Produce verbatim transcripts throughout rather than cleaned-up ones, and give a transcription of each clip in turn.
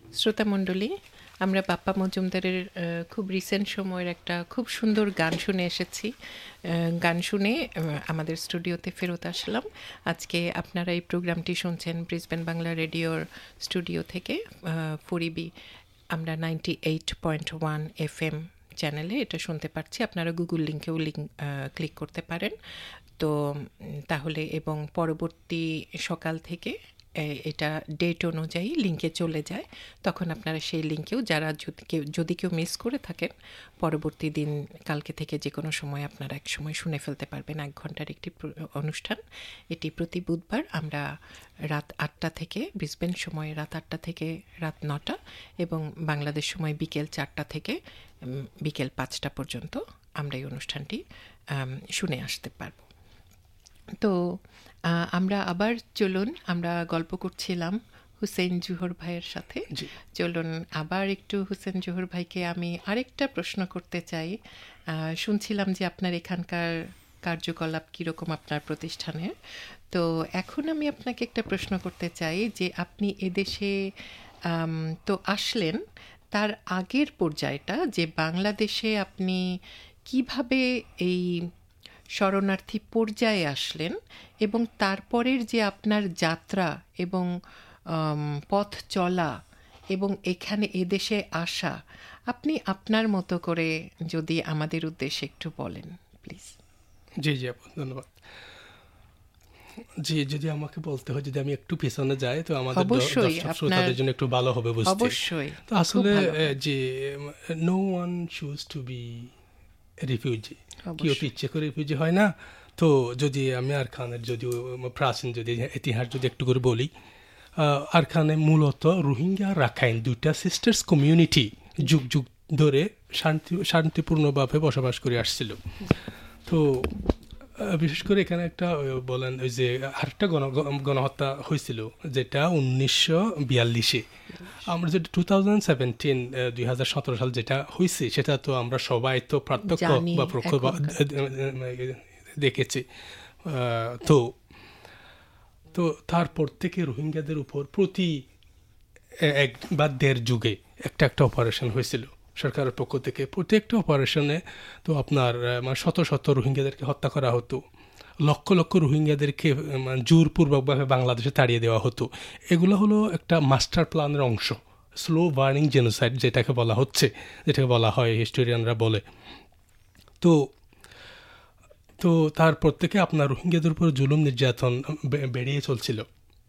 শ্রোতা মণ্ডলী, আমরা বাপ্পা মজুমদারের খুব রিসেন্ট সময়ের একটা খুব সুন্দর গান শুনে এসেছি। গান শুনে আমাদের স্টুডিওতে ফেরত আসলাম। আজকে আপনারা এই প্রোগ্রামটি শুনছেন ব্রিসবেন বাংলা রেডিওর স্টুডিও থেকে ফরিবি। আমরা ninety eight point one F M চ্যানেলে এটা শুনতে পারছি। আপনারা গুগল লিঙ্কেও লিঙ্ক ক্লিক করতে পারেন। তো তাহলে এবং পরবর্তী সকাল থেকে এটা ডেট অনুযায়ী লিঙ্কে চলে যায়, তখন আপনারা সেই লিঙ্কেও যারা যদি কেউ যদি কেউ মিস করে থাকেন, পরবর্তী দিন কালকে থেকে যে কোনো সময় আপনারা এক সময় শুনে ফেলতে পারবেন। এক ঘন্টার একটি অনুষ্ঠান এটি। প্রতি বুধবার আমরা রাত আটটা থেকে, ব্রিসবেন সময় রাত আটটা থেকে রাত নটা, এবং বাংলাদেশ সময় বিকেল চারটা থেকে বিকেল পাঁচটা পর্যন্ত আমরা এই অনুষ্ঠানটি শুনে আসতে পারব। তো আমরা আবার চলুন, আমরা গল্প করছিলাম হুসেইন জোহর ভাইয়ের সাথে। চলুন আবার একটু হুসেইন জোহর ভাইকে আমি আরেকটা প্রশ্ন করতে চাই। শুনছিলাম যে আপনার এখানকার কার্যকলাপ কীরকম আপনার প্রতিষ্ঠানের। তো এখন আমি আপনাকে একটা প্রশ্ন করতে চাই যে আপনি এদেশে তো আসলেন, তার আগের পর্যায়টা যে বাংলাদেশে আপনি কিভাবে এই শরণার্থী পর্যায়ে আসলেন, এবং তারপরের যে আপনার যাত্রা এবং পথ চলা এবং এখানে এদেশে আসা, আপনি আপনার মতো করে যদি আমাদের উদ্দেশ্যে একটু বলেন প্লিজ। জি জি আপু, ধন্যবাদ। জি, যদি আমাকে বলতে হয়, যদি আমি একটু পেছনে যাই তো আমাদের শ্রোতাদের জন্য একটু ভালো হবে বুঝতে। অবশ্যই। তো আসলে যে no one choose to B refugee, কেউ তো ইচ্ছে করে রিফিউজি হয় না। তো যদি আমি আরখানের যদি প্রাচীন যদি ইতিহাস যদি একটু করে বলি, আরখানে মূলত রোহিঙ্গা রাখাইন দুইটা সিস্টার্স কমিউনিটি যুগ যুগ ধরে শান্তি শান্তিপূর্ণভাবে বসবাস করে আসছিল। তো বিশেষ করে এখানে একটা বলেন ওই যে আরেকটা গণ গণহত্যা হয়েছিল যেটা উনিশশো বিয়াল্লিশে। আমরা যেটা টু থাউজেন্ড সেভেন্টিন দুই হাজার সতেরো সাল যেটা হয়েছে সেটা তো আমরা সবাই তো প্রত্যক্ষ বা প্রত্যক্ষ দেখেছি। তো তো তারপর থেকে রোহিঙ্গাদের উপর প্রতি এক বা দেড় যুগে একটা একটা অপারেশন হয়েছিল সরকারের পক্ষ থেকে। প্রত্যেকটা অপারেশনে তো আপনার মানে শত শত রোহিঙ্গাদেরকে হত্যা করা হতো, লক্ষ লক্ষ রোহিঙ্গাদেরকে জোরপূর্বকভাবে বাংলাদেশে তাড়িয়ে দেওয়া হতো। এগুলো হলো একটা মাস্টার প্ল্যানের অংশ, স্লো বার্নিং জেনোসাইড যেটাকে বলা হচ্ছে, যেটাকে বলা হয় হিস্টোরিয়ানরা বলে। তো তো তারপর থেকে আপনার রোহিঙ্গাদের উপর জুলুম নির্যাতন বেড়িয়ে চলছিল।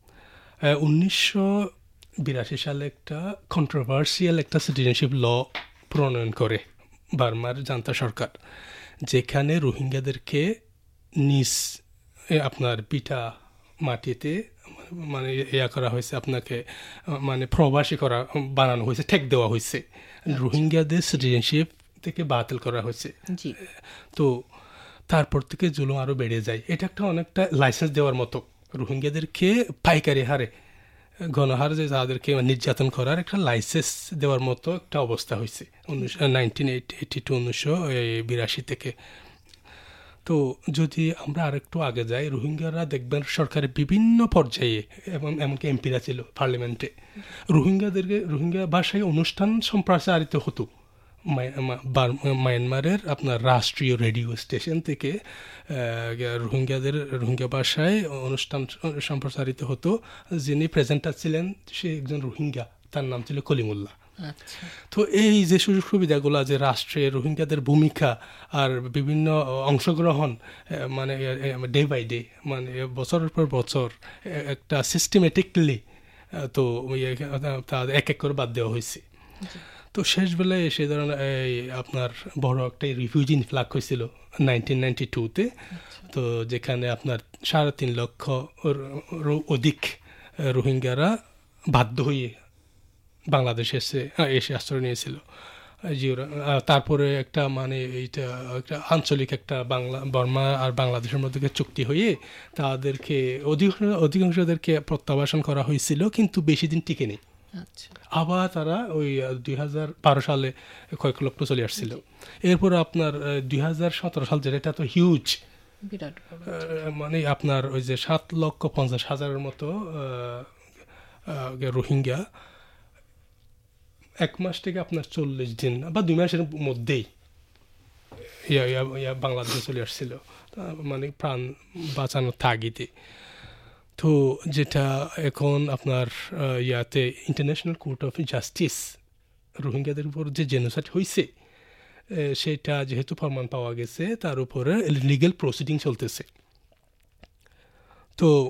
উনিশশো বিরাশি সালে একটা কন্ট্রোভার্সিয়াল একটা সিটিজেনশিপ ল প্রণয়ন করে বার্মার জান্তা সরকার, যেখানে রোহিঙ্গাদেরকে নিজ আপনার পিঠা মাটিতে মানে ইয়া করা হয়েছে, আপনাকে মানে প্রবাসী করা বানানো হয়েছে, ঠেক দেওয়া হয়েছে, রোহিঙ্গাদের সিটিজেনশিপ থেকে বাতিল করা হয়েছে। তো তারপর থেকে জুলুম আরও বেড়ে যায়। এটা একটা অনেকটা লাইসেন্স দেওয়ার মতো, রোহিঙ্গাদেরকে পাইকারি হারে গণহার যে তাদেরকে নির্যাতন করার একটা লাইসেন্স দেওয়ার মতো একটা অবস্থা হয়েছে উনিশশো নাইনটিন এইটি টু উনিশশো বিরাশি থেকে। তো যদি আমরা আরেকটু আগে যাই, রোহিঙ্গারা দেখবেন সরকারের বিভিন্ন পর্যায়ে এবং এমনকি এমপিরা ছিল পার্লামেন্টে, রোহিঙ্গাদেরকে রোহিঙ্গা ভাষায় অনুষ্ঠান সম্প্রচারিত হতো। মায়ানমারের আপনার রাষ্ট্রীয় রেডিও স্টেশন থেকে রোহিঙ্গাদের রোহিঙ্গা ভাষায় অনুষ্ঠান সম্প্রচারিত হতো। যিনি প্রেজেন্টার ছিলেন সে একজন রোহিঙ্গা, তার নাম ছিল কলিমুল্লাহ। তো এই যে সুযোগ সুবিধাগুলো, যে রাষ্ট্রের রোহিঙ্গাদের ভূমিকা আর বিভিন্ন অংশগ্রহণ, মানে ডে বাই ডে, মানে বছরের পর বছর একটা সিস্টেমেটিকলি তো তাদের এক এক করে বাদ দেওয়া হয়েছে। তো শেষ বেলায় সে ধরনের এই আপনার বড় একটা রিফিউজি ইনফ্লাক হয়েছিল নাইনটিন নাইনটি টুতে। তো যেখানে আপনার সাড়ে তিন লক্ষ অধিক রোহিঙ্গারা বাধ্য হয়ে বাংলাদেশে এসে এসে আশ্রয় নিয়েছিল। তারপরে একটা মানে এইটা একটা আঞ্চলিক একটা বাংলা বর্মা আর বাংলাদেশের মধ্যে চুক্তি হয়ে তাদেরকে অধিকাংশ অধিকাংশদেরকে প্রত্যাবাসন করা হয়েছিল, কিন্তু বেশি দিন টিকে নেই। আবার তারা ওই দুই হাজার বারো সালে কয়েক লক্ষ চলে আসছিল। এরপর আপনার দুই হাজার সতেরো সাল যেটা তো হিউজ, মানে আপনার ওই যে সাত লক্ষ পঞ্চাশ হাজারের মতো রোহিঙ্গা এক মাস থেকে আপনার চল্লিশ দিন বা দুই মাসের মধ্যেই ইয়া ইয়া ইয়া বাংলাদেশে চলে আসছিল, মানে প্রাণ বাঁচানোর তাগিদে। তো যেটা এখন আপনার ইয়াতে ইন্টারন্যাশনাল কোর্ট অফ জাস্টিস রোহিঙ্গাদের উপর যে জেনোসাইড হয়েছে সেটা যেহেতু প্রমাণ পাওয়া গেছে, তার উপরে লিগ্যাল প্রসিডিং চলতেছে। তো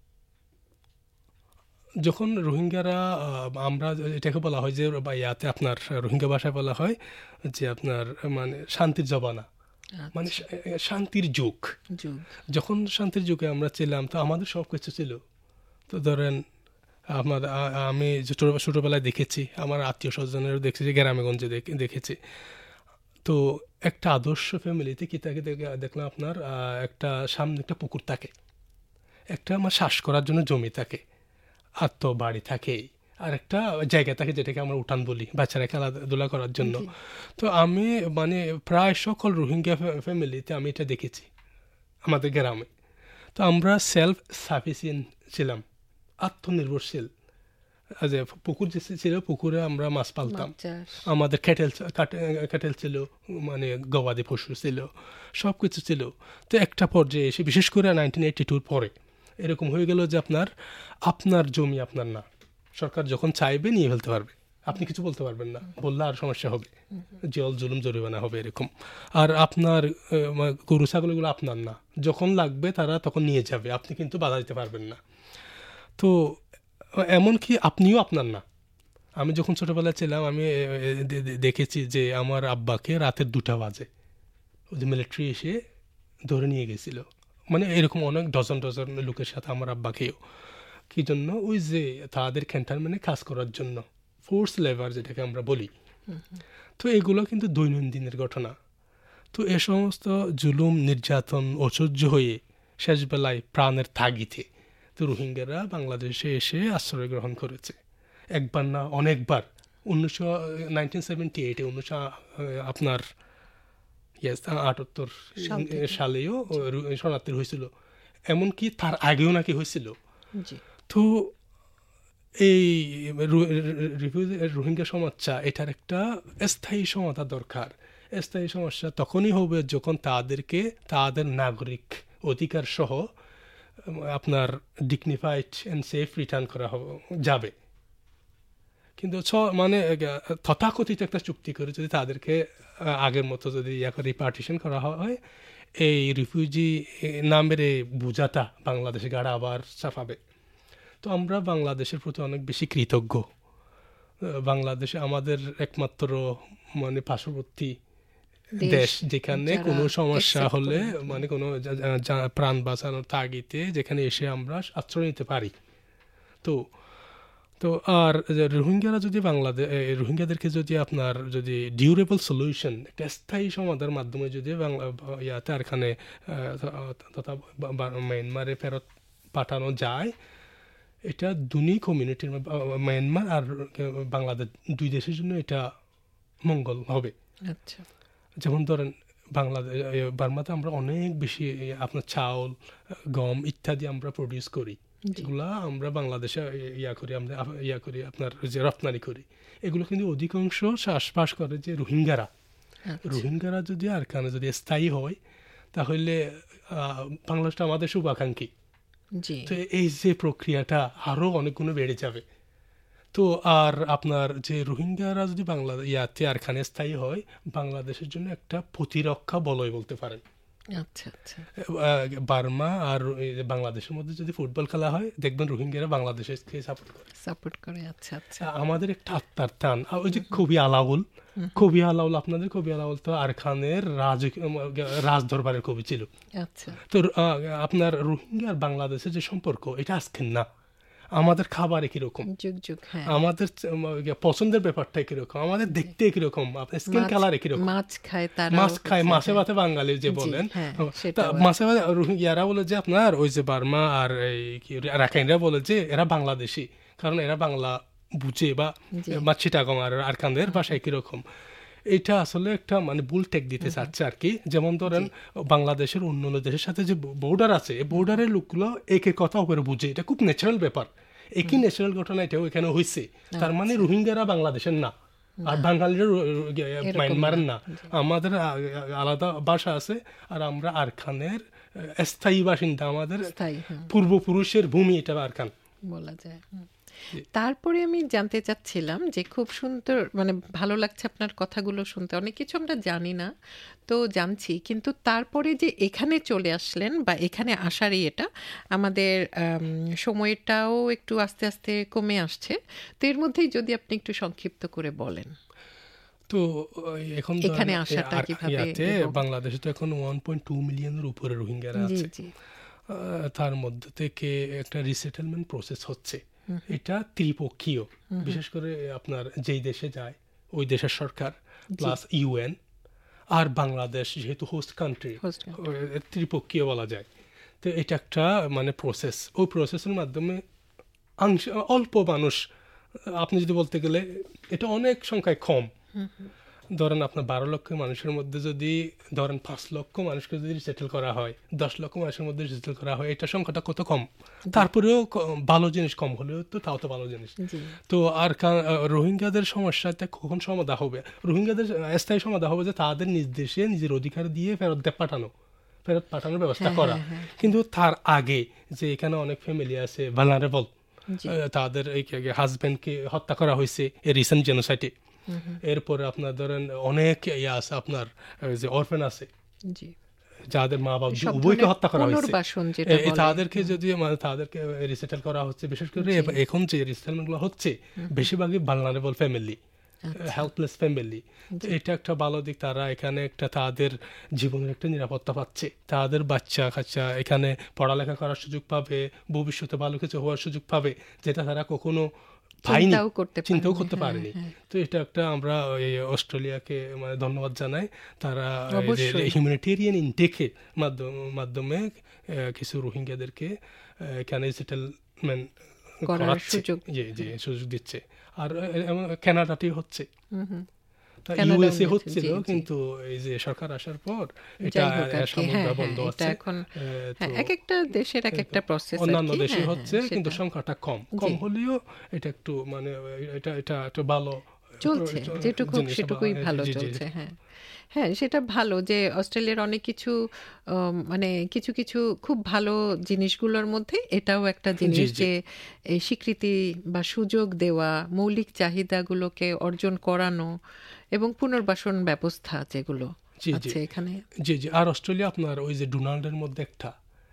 যখন রোহিঙ্গারা, আমরা এটাকে বলা হয় যে বা ইয়াতে আপনার রোহিঙ্গা ভাষায় বলা হয় যে আপনার মানে শান্তির জবানা, মানে শান্তির যুগ। যখন শান্তির যুগে আমরা ছিলাম তো আমাদের সব কিছু ছিল। তো ধরেন আমার আমি ছোটোবেলায় দেখেছি, আমার আত্মীয় স্বজনেরও দেখেছি, গ্রামেগঞ্জে দেখেছি। তো একটা আদর্শ ফ্যামিলিতে কি থাকে দেখলাম আপনার একটা সামনে একটা পুকুর থাকে, একটা আমার শ্বাস করার জন্য জমি থাকে, আর তো বাড়ি থাকে, আর একটা জায়গা থাকে যেটাকে আমরা উঠান বলি বাচ্চারা খেলাধুলা করার জন্য। তো আমি মানে প্রায় সকল রোহিঙ্গা ফ্যামিলিতে আমি এটা দেখেছি আমাদের গ্রামে। তো আমরা সেলফ সাফিসিয়েন্ট ছিলাম, আত্মনির্ভরশীল। যে পুকুর যে ছিল পুকুরে আমরা মাছ পালতাম, আমাদের ক্যাটেল ক্যাটেল ছিল, মানে গবাদি পশু ছিল, সব কিছু ছিল। তো একটা পর্যায়ে এসে বিশেষ করে নাইনটিন এইটি টুর পরে এরকম হয়ে গেল যে আপনার আপনার জমি আপনার না, সরকার যখন চাইবে নিয়ে ফেলতে পারবে, আপনি কিছু বলতে পারবেন না, বললে আর সমস্যা হবে, জল জুলুম জরিমানা হবে এরকম। আর আপনার গরু ছাগলগুলো আপনার না, যখন লাগবে তারা তখন নিয়ে যাবে, আপনি কিন্তু বাধা দিতে পারবেন না। তো এমনকি আপনিও আপনার না। আমি যখন ছোটোবেলায় ছিলাম আমি দেখেছি যে আমার আব্বাকে রাতের দুটা বাজে ওই মিলিটারি এসে ধরে নিয়ে গেছিল, মানে এরকম অনেক ডজন ডজন লোকের সাথে আমার আব্বাকেও। কি জন্য? ওই যে তাদের ক্যান্টনমেন্টে কাজ করার জন্য, ফোর্স লেবার যেটাকে আমরা বলি। তো এগুলো কিন্তু দৈনন্দিনের ঘটনা। তো এ সমস্ত জুলুম নির্যাতন অসহ্য হয়ে শেষবেলায় প্রাণের তাগিদে তো রোহিঙ্গারা বাংলাদেশে এসে আশ্রয় গ্রহণ করেছে, একবার না অনেকবার। উনিশশো নাইনটিন সেভেন্টি এইটে উনিশশো আপনার ইয়েস আটাত্তর সালেও শরণার্থী হয়েছিল, এমনকি তার আগেও নাকি হয়েছিল। তো এই রোহিঙ্গা সমস্যা এটার একটা স্থায়ী সমাধান দরকার। স্থায়ী সমস্যা তখনই হবে যখন তাদেরকে তাদের নাগরিক অধিকার সহ আপনার ডিগনিফাইড অ্যান্ড সেফ রিটার্ন করা যাবে। কিন্তু মানে তথাকথিত একটা চুক্তি করে যদি তাদেরকে আগের মতো যদি ইয়া করে রিপার্টিশন করা হয়, এই রিফিউজি নামের এই বোঝাটা বাংলাদেশে গাড়া আবার চাপাবে। তো আমরা বাংলাদেশের প্রতি অনেক বেশি কৃতজ্ঞ। বাংলাদেশে আমাদের একমাত্র মানে পার্শ্ববর্তী দেশ যেখানে কোনো সমস্যা হলে মানে কোনো প্রাণ বাঁচানোর তাগিদে যেখানে এসে আমরা আশ্রয় নিতে পারি। তো তো আর রোহিঙ্গারা যদি বাংলাদেশ রোহিঙ্গাদেরকে যদি আপনার যদি ডিউরেবল সলিউশন একটা স্থায়ী সমাধানের মাধ্যমে যদি বাংলা ইয়াতে আর এখানে তথা মায়ানমারে ফেরত পাঠানো যায়, এটা দুই কমিউনিটির মায়ানমার আর বাংলাদেশ দুই দেশের জন্য এটা মঙ্গল হবে। আচ্ছা, যেমন ধরেন বাংলাদেশ বার্মাতে আমরা অনেক বেশি আপনার চাউল গম ইত্যাদি আমরা প্রডিউস করি, এগুলা আমরা বাংলাদেশে ইয়া করি আমরা ইয়া করি আপনার যে রপ্তানি করি। এগুলো কিন্তু অধিকাংশ চাষবাস করে যে রোহিঙ্গারা। রোহিঙ্গারা যদি আর এখানে যদি স্থায়ী হয় তাহলে বাংলাদেশটা আমাদের শুভাকাঙ্ক্ষী। তো এই যে প্রক্রিয়াটা আরও অনেক গুণ বেড়ে যাবে। তো আর আপনার যে রোহিঙ্গারা যদি বাংলা ইয়াতে আর এখানে স্থায়ী হয়, বাংলাদেশের জন্য একটা প্রতিরক্ষা বলয় বলতে পারেন। আচ্ছা আচ্ছা, বার্মা আর বাংলাদেশের মধ্যে যদি ফুটবল খেলা হয় দেখবেন রোহিঙ্গারা বাংলাদেশকে সাপোর্ট করে সাপোর্ট করে আচ্ছা আচ্ছা, আমাদের একটা আত্মার টান। ওই যে কবি আলাউল, কবি আলাউল আপনাদের কবি আলাউল তো আরখানের রাজ রাজ দরবারের কবি ছিল। আচ্ছা, তো আপনার রোহিঙ্গা আর বাংলাদেশের যে সম্পর্ক এটা আজকের না, আমাদের খাবার একই রকম, আমাদের পছন্দের ব্যাপারটা একই রকম, আমাদের দেখতে একই রকম, স্কিন কালার একই রকম, মাছ খায় মাছ খায় মাছে ভাতে বাঙালি যে বলেন, মাছে ভাতে ইয়ারা বলে যে আপনার ওই যে বার্মা আর রাখাইনরা বলে যে এরা বাংলাদেশি, কারণ এরা বাংলা বুঝে বা চিটাগং আর আরকানদের ভাষা একই রকম। এটা আসলে একটা মানে ভুল টেক দিতে চাচ্ছে আর কি। যেমন ধরেন বাংলাদেশের অন্যান্য দেশের সাথে যে বর্ডার আছে, এই বর্ডারের লোকগুলো একের কথা করে বুঝে, এটা খুব ন্যাচারাল ব্যাপার, একই ন্যাচারাল ঘটনা এটাও এখানে হয়েছে। তার মানে রোহিঙ্গারা বাংলাদেশের না, আর বাঙালিরা মায়ানমারের না, আমাদের আলাদা ভাষা আছে, আর আমরা আরখানের স্থায়ী বাসিন্দা, আমাদের পূর্বপুরুষের ভূমি এটা আরখান বলা যায়। তারপরে আমি জানতে চাচ্ছিলাম যে খুব সুন্দর, মানে ভালো লাগছে আপনার কথাগুলো শুনতে, অনেক কিছু আমরা জানি না তো জানছি, কিন্তু তারপরে যে এখানে চলে আসলেন বা এখানে আসারই এটা আমাদের সময়টাও একটু আস্তে আস্তে কমে আসছে, তো এর মধ্যেই যদি আপনি একটু সংক্ষিপ্ত করে বলেন। তো এখন এখানে আসাটা কিভাবে, বাংলাদেশে তো এখন ওয়ান পয়েন্ট টু মিলিয়নের উপরে রোহিঙ্গারা আছে, তার মধ্যে থেকে একটা রিসেটেলমেন্ট প্রসেস হচ্ছে, এটা ত্রিপক্ষীয়, বিশেষ করে আপনার যেই দেশে যায় ওই দেশের সরকার প্লাস ইউএন আর বাংলাদেশ যেহেতু হোস্ট কান্ট্রি, ত্রিপক্ষীয় বলা যায়। তো এটা একটা মানে প্রসেস, ওই প্রসেসের মাধ্যমে অল্প মানুষ, আপনি যদি বলতে গেলে এটা অনেক সংখ্যায় কম, ধরেন আপনার বারো লক্ষ মানুষের মধ্যে যদি ধরেন পাঁচ লক্ষ মানুষকে যদি রিসেটেল করা হয়, দশ লক্ষ মানুষের মধ্যে রিসেটেল করা হয়, এটা সংখ্যাটা কত কম, তারপরেও ভালো জিনিস, কম হলেও তো তাও তো ভালো জিনিস। তো আর রোহিঙ্গাদের সমস্যাতে কখন সমাধান হবে, রোহিঙ্গাদের স্থায়ী সমাধান হবে যে তাদের নিজ দেশে নিজের অধিকার দিয়ে ফেরত পাঠানো, ফেরত পাঠানোর ব্যবস্থা করা। কিন্তু তার আগে যে এখানে অনেক ফ্যামিলি আছে ভালনারেবল, তাদের হাজব্যান্ডকে হত্যা করা হয়েছে এই রিসেন্ট জেনোসাইডে, এরপরে আপনার ধরেন অনেক ইয়ে আছে, আপনার যে অরফেন আছে যাদের মা বাবা উভয়কে হত্যা করা হয়েছে, তাদেরকে যদি মানে তাদেরকে রিসেটেল করা হচ্ছে, বিশেষ করে এখন যে রিসেটেলমেন্ট গুলো হচ্ছে বেশিরভাগই ভালনারেবল ফ্যামিলি, হেল্পলেস ফ্যামিলি। এটা একটা ভালো দিক, তারা এখানে একটা তাদের জীবনের একটা নিরাপত্তা পাচ্ছে, তাদের বাচ্চা কাচ্চা এখানে পড়ালেখা করার সুযোগ পাবে, ভবিষ্যতে ভালো কিছু হওয়ার সুযোগ পাবে, যেটা তারা কখনো চিন্তাও করতে পারেনি। তো এটা একটা আমরা অস্ট্রেলিয়াকে মানে ধন্যবাদ জানাই, তারা হিউম্যানিটেরিয়ান ইনটেকের মাধ্যমে কিছু রোহিঙ্গাদেরকে এখানে সেটেলমেন্ট করার সুযোগ দিচ্ছে। আর কানাডাতেই হচ্ছে, ইউএসএ হচ্ছিল, কিন্তু এই যে সরকার আসার পর এটা বন্ধ আছে। এখন এক একটা দেশের এক একটা প্রসেস, অন্যান্য দেশে হচ্ছে, কিন্তু সংখ্যাটা কম কম হলেও এটা একটু মানে এটা এটা একটু ভালো চলছে, যেটুকু সেটুকুই ভালো চলছে। হ্যাঁ হ্যাঁ, সেটা ভালো যে অস্ট্রেলিয়ার অনেক কিছু মানে কিছু কিছু খুব ভালো জিনিসগুলোর মধ্যে এটাও একটা জিনিস, যে এই স্বীকৃতি বা সুযোগ দেওয়া, মৌলিক চাহিদাগুলোকে অর্জন করানো এবং পুনর্বাসন ব্যবস্থা যেগুলো আছে এখানে। জি জি। আর অস্ট্রেলিয়া আপনার ওই যে ডোনাল্ডের মধ্যে একটা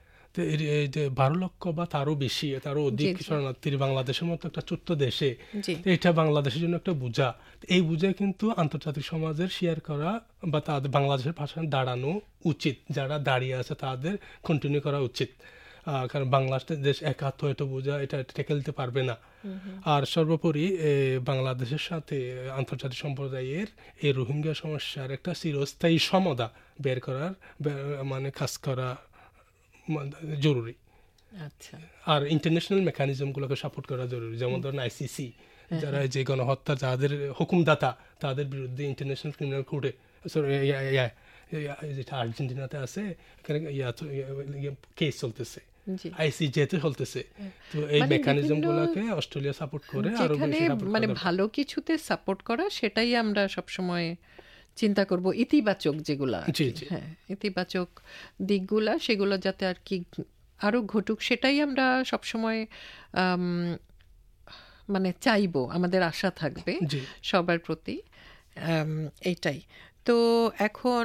বারো লক্ষ বা তারও বেশি, তারও অধিক শরণার্থী বাংলাদেশের মতো একটা ছোট্ট দেশে, এটা বাংলাদেশের জন্য একটা বোঝা। এই বোঝা কিন্তু আন্তর্জাতিক সমাজের শেয়ার করা বা তাদের বাংলাদেশের পাশে দাঁড়ানো উচিত, যারা দাঁড়িয়ে আছে তাদের কন্টিনিউ করা উচিত, কারণ বাংলাদেশ একা তো এটা বোঝা এটা টেকে দিতে পারবে না। আর সর্বোপরি বাংলাদেশের সাথে আন্তর্জাতিক সম্প্রদায়ের এই রোহিঙ্গা সমস্যার একটা চিরস্থায়ী সমাধান বের করার মানে কাজ করা জরুরি। আচ্ছা। আর ইন্টারন্যাশনাল মেকানিজমগুলোকে সাপোর্ট করা জরুরি, যেমন ধরেন আইসিসি, যারা যে গণহত্যা যাদের হুকুমদাতা তাদের বিরুদ্ধে ইন্টারন্যাশনাল ক্রিমিনাল কোর্টে, যেটা আর্জেন্টিনাতে আছে, এখানে কেস চলতেছে, আইসিজেতে চলতেছে। তো এই মেকানিজমগুলোকে অস্ট্রেলিয়া সাপোর্ট করে, আরো মানে ভালো কিছুতে সাপোর্ট করা, সেটাই আমরা সবসময় চিন্তা করব, ইতিবাচক যেগুলা, হ্যাঁ ইতিবাচক দিকগুলা, সেগুলো যাতে আর কি আরো ঘটুক, সেটাই আমরা সবসময় মানে চাইবো, আমাদের আশা থাকবে সবার প্রতি, এইটাই। তো এখন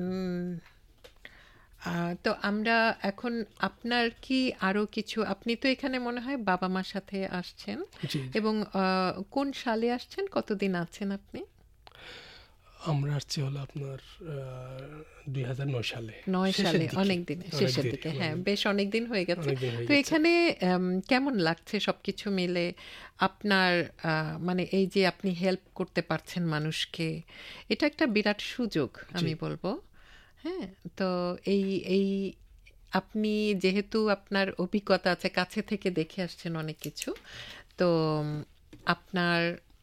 তো আমরা এখন আপনার কি আরো কিছু, আপনি তো এখানে মনে হয় বাবা মার সাথে আসছেন, এবং কোন সালে আসছেন, কতদিন আছেন আপনি? আমরা আসছি হলো আপনার দুই হাজার নয় সালে। নয় সালে, অনেক দিন, শেষের দিকে। হ্যাঁ, বেশ অনেক দিন হয়ে গেছে। তো এখানে কেমন লাগছে সবকিছু মিলে আপনার, মানে এই যে আপনি হেল্প করতে পারছেন মানুষকে, এটা একটা বিরাট সুযোগ আমি বলবো। হ্যাঁ, তো এই এই আপনি যেহেতু আপনার অভিজ্ঞতা আছে, কাছে থেকে দেখে আসছেন অনেক কিছু, তো আপনার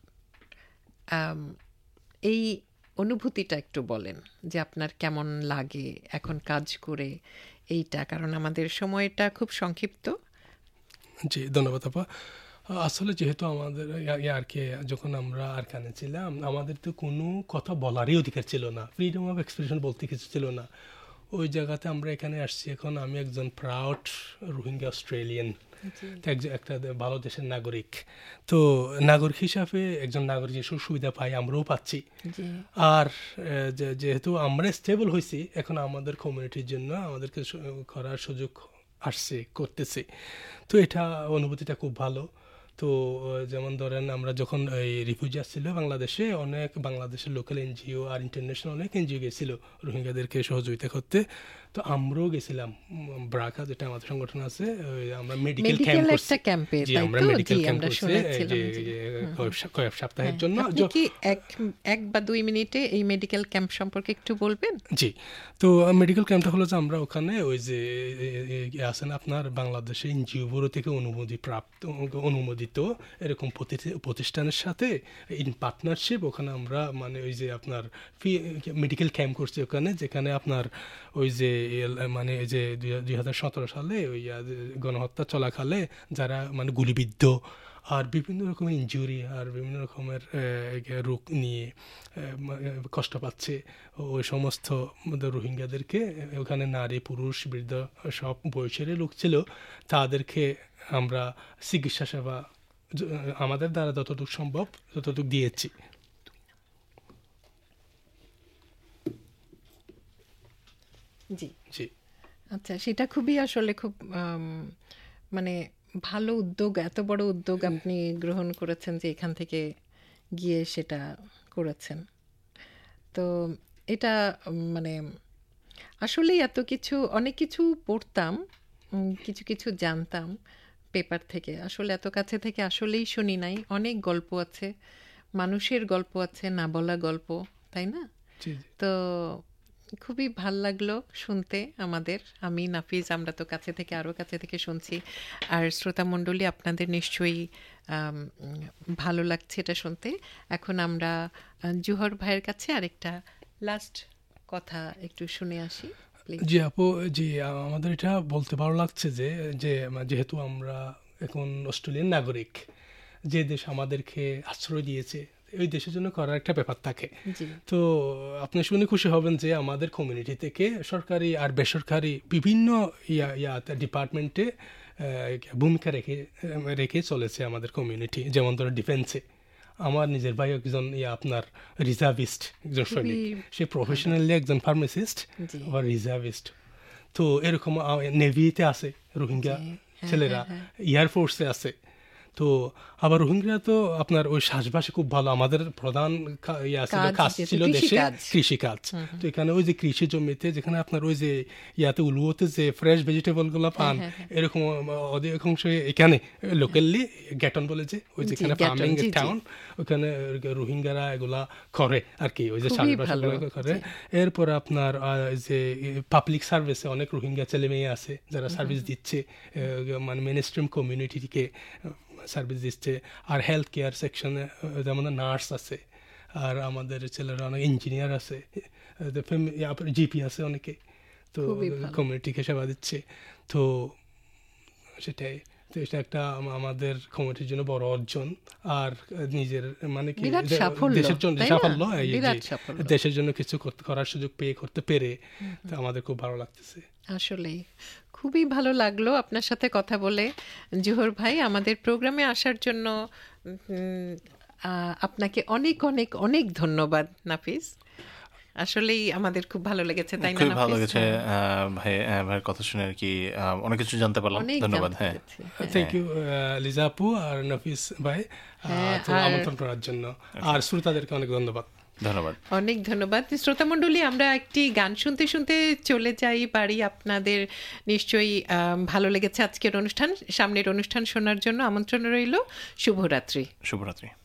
এই অনুভূতিটা একটু বলেন যে আপনার কেমন লাগে এখন কাজ করে এইটা, কারণ আমাদের সময়টা খুব সংক্ষিপ্ত। জি, ধন্যবাদ আপা। আসলে যেহেতু আমাদের আর কি যখন আমরা আরকানে ছিলাম আমাদের তো কোনো কথা বলারই অধিকার ছিল না, ফ্রিডম অফ এক্সপ্রেশন বলতে কিছু ছিল না। ওই জায়গাতে আমরা এখানে আসছি, এখন আমি একজন প্রাউড রোহিঙ্গা অস্ট্রেলিয়ান, একটা ভালো দেশের নাগরিক। তো নাগরিক হিসাবে একজন নাগরিক যে সুবিধা পাই আমরাও পাচ্ছি। আর যেহেতু আমরা স্টেবল হয়েছি, এখন আমাদের কমিউনিটির জন্য আমাদেরকে করার সুযোগ আসছে, করতেছে। তো এটা অনুভূতিটা খুব ভালো। তো যেমন ধরেন আমরা যখন এই রিফিউজি আসছিল বাংলাদেশে, অনেক বাংলাদেশের লোকাল এনজিও আর ইন্টারন্যাশনাল অনেক এনজিও গেছিল রোহিঙ্গাদেরকে সহযোগিতা করতে। তো আমরাও গেছিলাম ব্রাকা, যেটা আমাদের সংগঠন আছে, আমরা মেডিকেল ক্যাম্প করছি। জি, আমরা মেডিকেল ক্যাম্প করছি কয়েক সপ্তাহের জন্য। কি এক এক বা দুই মিনিটে এই মেডিকেল ক্যাম্প সম্পর্কে একটু বলবেন? জি, তো মেডিকেল ক্যাম্পটা হলো যে আমরা ওখানে ওই যে আছেন আপনার বাংলাদেশে এনজিও ব্যুরো থেকে অনুমতি প্রাপ্ত অনুমোদিত এরকম প্রতিষ্ঠানের সাথে ইন পার্টনারশিপ ওখানে আমরা মানে ওই যে আপনার মেডিকেল ক্যাম্প করছি ওখানে, যেখানে আপনার ওই যে মানে এই যে দুই হাজার সতেরো সালে ওই গণহত্যা চলাকালে যারা মানে গুলিবিদ্ধ আর বিভিন্ন রকমের ইনজুরি আর বিভিন্ন রকমের রোগ নিয়ে কষ্ট পাচ্ছে ওই সমস্ত রোহিঙ্গাদেরকে, ওখানে নারী পুরুষ বৃদ্ধ সব বয়সের লোক ছিল, তাদেরকে আমরা চিকিৎসা সেবা আমাদের দ্বারা যতটুকু সম্ভব ততটুকু দিয়েছি। জি জি, আচ্ছা, সেটা খুবই আসলে খুব মানে ভালো উদ্যোগ, এত বড় উদ্যোগ আপনি গ্রহণ করেছেন যে এখান থেকে গিয়ে সেটা করেছেন। তো এটা মানে আসলেই এত কিছু, অনেক কিছু পড়তাম, কিছু কিছু জানতাম পেপার থেকে, আসলে এত কাছে থেকে আসলেই শুনি নাই। অনেক গল্প আছে, মানুষের গল্প আছে, না বলা গল্প, তাই না? তো খুবই ভাল লাগলো শুনতে আমাদের, আমি নাফিজ, আমরা তো কাছে থেকে আরও কাছে থেকে শুনছি, আর শ্রোতামণ্ডলী আপনাদের নিশ্চয়ই ভালো লাগছে এটা শুনতে। এখন আমরা জুহর ভাইয়ের কাছে আরেকটা লাস্ট কথা একটু শুনে আসি। জি আপু, জি আমাদের এটা বলতে ভালো লাগছে যে যে যেহেতু আমরা এখন অস্ট্রেলিয়ান নাগরিক, যে দেশ আমাদেরকে আশ্রয় দিয়েছে ওই দেশের জন্য করার একটা ব্যাপার থাকে। তো আপনি শুনে খুশি হবেন যে আমাদের কমিউনিটি থেকে সরকারি আর বেসরকারি বিভিন্ন ইয়া ইয়াতে ডিপার্টমেন্টে ভূমিকা রেখে রেখে চলেছে আমাদের কমিউনিটি। যেমন ধরো ডিফেন্সে আমার নিজের ভাই একজন ইয়া আপনার রিজার্ভিস্ট, একজন সৈনিক, সে প্রফেশনালি একজন ফার্মাসিস্ট বা রিজার্ভিস্ট। তো এরকম নেভিতে আছে রোহিঙ্গা ছেলেরা, এয়ারফোর্সে আছে। তো আবার রোহিঙ্গা তো আপনার ওই চাষবাসে খুব ভালো, আমাদের প্রধান কাজ ছিল দেশে কৃষিকাজ। তো এখানে ওই যে কৃষি জমিতে যেখানে আপনার ওই যে ইয়াতে উলুতে যে ফ্রেশ ভেজিটেবল গুলো পান, এরকম অধিকাংশ এখানে লোকালি গ্যাটন বলে যে ওই যেখানে ফার্মিং টাউন, ওখানে রোহিঙ্গারা এগুলা করে আর কি, ওই যে চাষবাস করে। এরপর আপনার যে পাবলিক সার্ভিসে অনেক রোহিঙ্গা ছেলে মেয়ে আছে যারা সার্ভিস দিচ্ছে, মানে মেইন স্ট্রিম কমিউনিটিকে সার্ভিস দিচ্ছে। আর হেলথ কেয়ার সেকশনে যেমন নার্স আছে, আর আমাদের ছেলেরা অনেক ইঞ্জিনিয়ার আছে, জিপি আছে অনেকে, তো কমিউনিটিকে সেবা দিচ্ছে। তো সেটাই, তো এটা একটা আমাদের কমিউনিটির জন্য বড় অর্জন, আর নিজের মানে কি দেশের জন্য সাফল্য, দেশের জন্য কিছু করার সুযোগ পেয়ে করতে পেরে তো আমাদের খুব ভালো লাগতেছে। আসলেই খুবই ভালো লাগলো আপনার সাথে কথা বলে। জুহর ভাই, আমাদের প্রোগ্রামে আসার জন্য আপনাকে অনেক অনেক অনেক ধন্যবাদ। নাফিস, আসলেই আমাদের খুব ভালো লেগেছে, তাই না? খুব ভালো লেগেছে ভাই, ভাইয়ের কথা শুনে আর কি অনেক কিছু জানতে পারলাম। ধন্যবাদ। হ্যাঁ, থ্যাংক ইউ লিজা আপু আর নাফিস ভাই আমন্ত্রণ করার জন্য, আর শ্রোতাদেরকে অনেক ধন্যবাদ। ধন্যবাদ, অনেক ধন্যবাদ। শ্রোতামণ্ডলী, আমরা একটি গান শুনতে শুনতে চলে যাই বাড়ি। আপনাদের নিশ্চয়ই ভালো লেগেছে আজকের অনুষ্ঠান। সামনের অনুষ্ঠান শোনার জন্য আমন্ত্রণ রইল। শুভরাত্রি। শুভরাত্রি।